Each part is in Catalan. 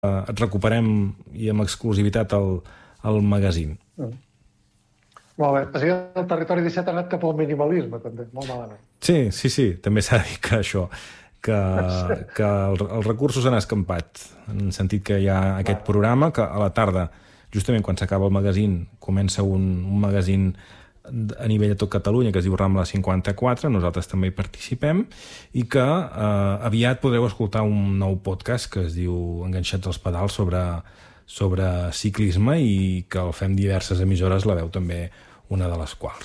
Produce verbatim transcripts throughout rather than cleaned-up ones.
et recuperem i amb exclusivitat el, el magazine. Mm. Molt bé. O sigui, el Territori disset ha anat cap al minimalisme, també. Molt malament. Sí, sí, sí. També s'ha de dir que això, que, que el, els recursos han escampat, en el sentit que hi ha aquest programa que a la tarda, justament quan s'acaba el magazine, comença un, un magazine a nivell de tot Catalunya que es diu Rambla cinquanta-quatre, nosaltres també hi participem, i que eh, aviat podreu escoltar un nou podcast que es diu Enganxats als pedals sobre, sobre ciclisme i que el fem diverses emissores, la veu també una de les quals.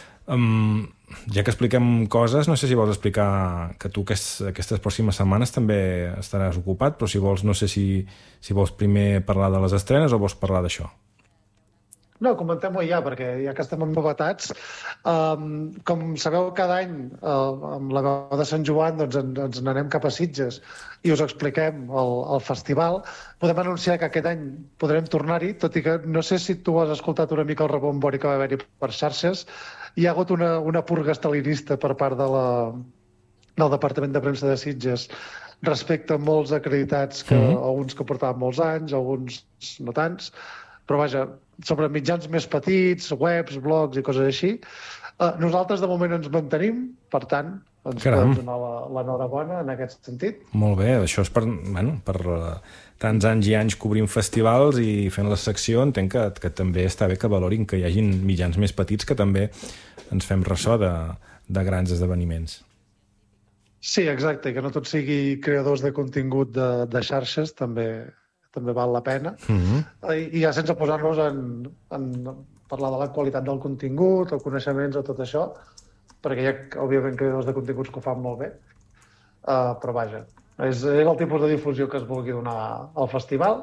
Um, ja que expliquem coses, no sé si vols explicar que tu aquest, aquestes pròximes setmanes també estaràs ocupat, però si vols, no sé si, si vols primer parlar de les estrenes o vols parlar d'això. No, comentem-ho ja, perquè ja que estem en novetats, um, com sabeu, cada any uh, amb la veu de Sant Joan doncs, en, ens n'anem cap a Sitges i us expliquem el, el festival. Podem anunciar que aquest any podrem tornar-hi, tot i que no sé si tu has escoltat una mica el rebombori que va haver-hi per xarxes. Hi ha hagut una, una purga estalinista per part de la, del Departament de Premsa de Sitges respecte a molts acreditats, que, mm-hmm. alguns que portaven molts anys, alguns no tants, però vaja, sobre mitjans més petits, webs, blogs i coses així. Uh, nosaltres de moment ens mantenim, per tant, ens Caram. podem donar l'enhorabona en aquest sentit. Molt bé, això és per, bueno, per uh, tants anys i anys cobrint festivals i fent la secció, entenc que, que també està bé que valorin que hi hagin mitjans més petits que també ens fem ressò de, de grans esdeveniments. Sí, exacte, que no tot sigui creadors de contingut de, de xarxes, també també val la pena. Mm-hmm. I, I ja sense posar-nos en, en parlar de la qualitat del contingut, o coneixements o tot això, perquè hi ha, òbviament, creadors de continguts que ho fan molt bé. Uh, però vaja, és, és el tipus de difusió que es vulgui donar al festival.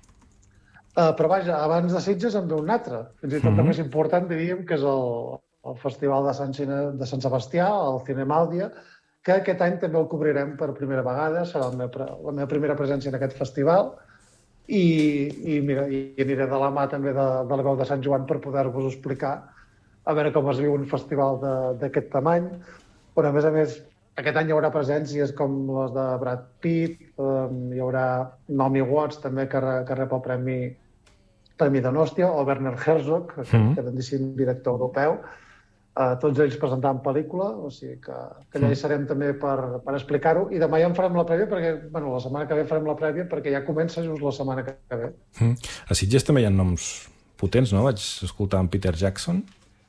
Uh, però vaja, abans de Sitges en ve un altre. Fins i tot mm-hmm. el més important, diríem, que és el, el Festival de Sant, de Sant Sebastià, el Cinemàldia, que aquest any també el cobrirem per primera vegada. Serà la meva, la meva primera presència en aquest festival. I, i, mira, i aniré de la mà també de, de la veu de Sant Joan per poder-vos explicar a veure com es viu un festival d'aquest tamany, on a més a més aquest any hi haurà presències com les de Brad Pitt, um, hi haurà Naomi Watts també que, re, que rep el Premi, Premi de Nostia, o Werner Herzog, que és mm. el grandíssim director europeu, uh, tots ells presentant pel·lícula, o sigui que, que allà hi serem també per, per explicar-ho, i demà ja en farem la prèvia, perquè, bueno, la setmana que ve farem la prèvia, perquè ja comença just la setmana que ve. Mm. A Sitges també hi ha noms potents, no? Vaig escoltar en Peter Jackson.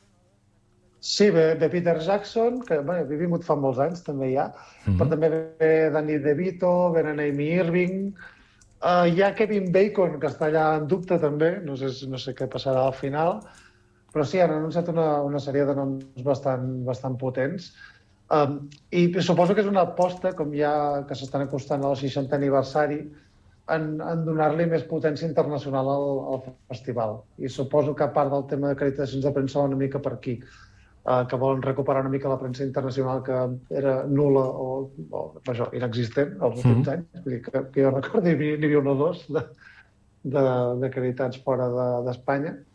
Sí, ve, ve Peter Jackson, que bueno, he vingut fa molts anys, també hi ha, mm-hmm. però també ve Danny DeVito, ve Amy Irving, uh, hi ha Kevin Bacon, que està allà en dubte també, no sé, no sé què passarà al final, però sí, han anunciat una, una sèrie de noms bastant, bastant potents. Um, I suposo que és una aposta, com ja que s'estan acostant al seixantè aniversari, en, en donar-li més potència internacional al, al festival. I suposo que a part del tema d'acreditacions de premsa una mica per aquí, uh, que volen recuperar una mica la premsa internacional que era nul·la o, o això, inexistent als últims mm. anys. Vull dir que, que jo recordo n'hi havia un o dos d'acreditats fora d'Espanya. De,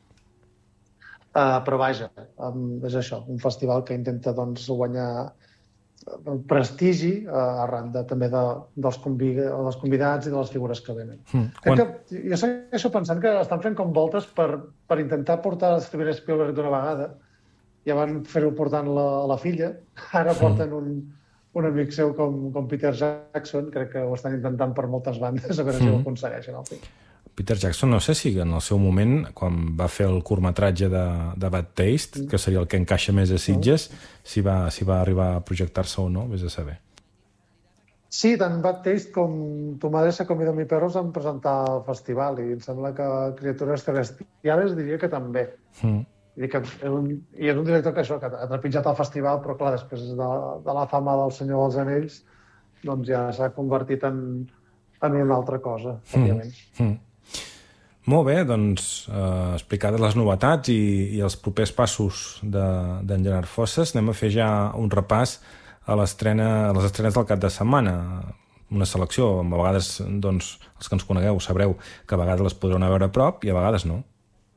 Uh, però vaja, um, és això, un festival que intenta doncs, guanyar prestigi uh, arran de, també de, dels, convida, dels convidats i de les figures que venen. Mm. Crec Quan... que, jo segueixo pensant que estan fent com voltes per, per intentar portar Steven Spielberg d'una vegada. Ja van fer-ho portant la, la filla, ara mm. porten un, un amic seu com, com Peter Jackson, crec que ho estan intentant per moltes bandes, a veure mm. si ho aconsegueixen al fi. Peter Jackson, no sé si en el seu moment, quan va fer el curtmetratge de, de Bad Taste, mm. que seria el que encaixa més a Sitges, mm. si, va, si va arribar a projectar-se o no, vés a saber. Sí, tant Bad Taste com Tu madre se comido mi perro s'han presentat al festival i em sembla que Criatures Celestiales diria que també. Mm. I, que és un, I és un director que això, que ha trepitjat al festival, però clar, després de, de la fama del Senyor dels Anells, doncs ja s'ha convertit en, en una altra cosa, òbviament. Mm. Mm. Molt bé, doncs, eh, explicades les novetats i, i els propers passos d'en de, Gerard Fosses, anem a fer ja un repàs a, l'estrena, a les estrenes del cap de setmana. Una selecció, a vegades, doncs, els que ens conegueu sabreu que a vegades les podreu anar a veure a prop i a vegades no.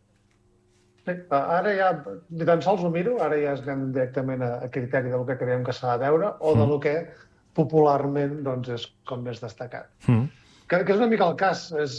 Sí, ara ja, ni tan sols ho miro, ara ja es anem directament a, a criteri del que creiem que s'ha de veure o mm. del que popularment doncs, és com més destacat. Mm. que, que és una mica el cas. És,